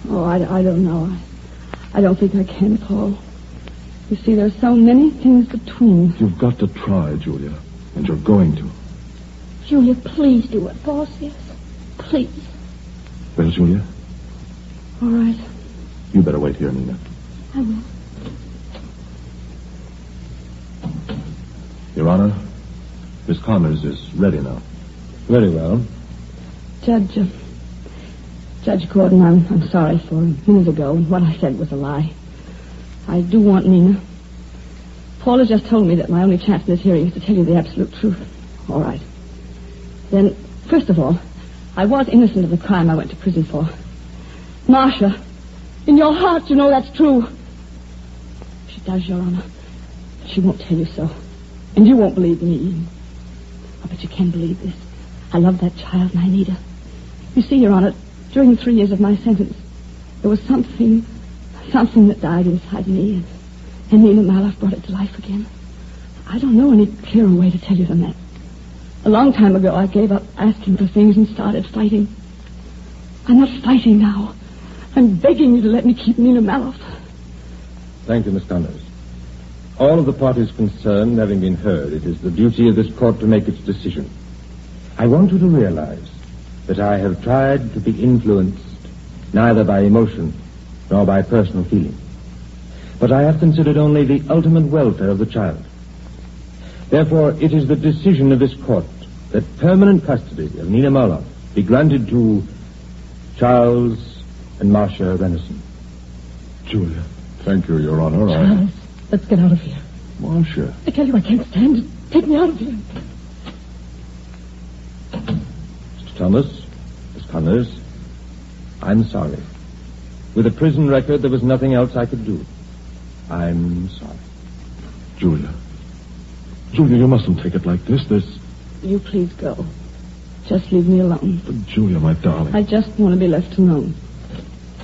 Oh, I don't know. I don't think I can, Paul. You see, there's so many things between. You've got to try, Julia. And you're going to. Julia, please do what Paul says. Please. Well, Julia? All right. You better wait here, Nina. I will. Your Honor, Miss Connors is ready now. Very well. Judge Gordon, I'm sorry for a minute ago. What I said was a lie. I do want Nina. Paul has just told me that my only chance in this hearing is to tell you the absolute truth. All right. Then, first of all, I was innocent of the crime I went to prison for. Marcia, in your heart, you know that's true. She does, Your Honor. But she won't tell you so. And you won't believe me. Oh, but you can believe this. I love that child and I need her. You see, Your Honor, during the 3 years of my sentence, there was something that died inside me, and Nina Maloff brought it to life again. I don't know any clearer way to tell you than that. A long time ago, I gave up asking for things and started fighting. I'm not fighting now. I'm begging you to let me keep Nina Maloff. Thank you, Miss Connors. All of the parties concerned having been heard, it is the duty of this court to make its decision. I want you to realize that I have tried to be influenced neither by emotion nor by personal feeling. But I have considered only the ultimate welfare of the child. Therefore, it is the decision of this court that permanent custody of Nina Maloff be granted to Charles and Marcia Renison. Julia, thank you, Your Honor. Charles, let's get out of here. Marcia. I tell you, I can't stand it. Take me out of here. Mr. Thomas, Miss Connors, I'm sorry. With a prison record, there was nothing else I could do. I'm sorry. Julia, you mustn't take it like this. You please go. Just leave me alone. But Julia, my darling. I just want to be left alone.